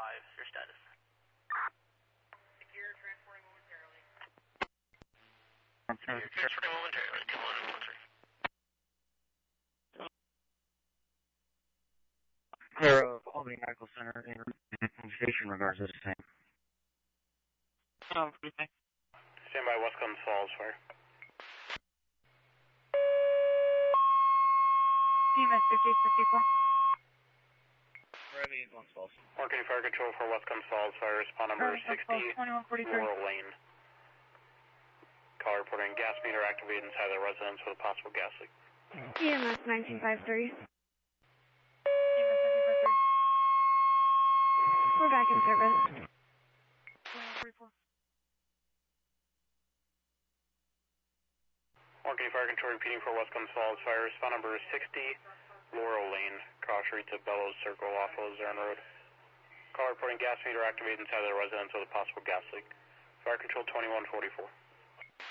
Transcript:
your status. Secure, transporting momentarily. You're transferring momentarily, 2113. Clear of Albany Medical Center in station regards to the same. Stand by West Guns Falls, fire. DMS 5854. Ready, Guns Falls. Marketing Fire Control for West Guns Falls, fire respond number 60, 2143. Laurel Lane. Call reporting gas meter activated inside the residence with a possible gas leak. EMS 1953. We're back in service. 2144. Marketing Fire Control repeating for West Guns Falls, fire respond number 60, Laurel Lane, cross street to Bellows Circle off Luzerne Road. Call reporting gas meter activated inside the residence with a possible gas leak. Fire Control 2144.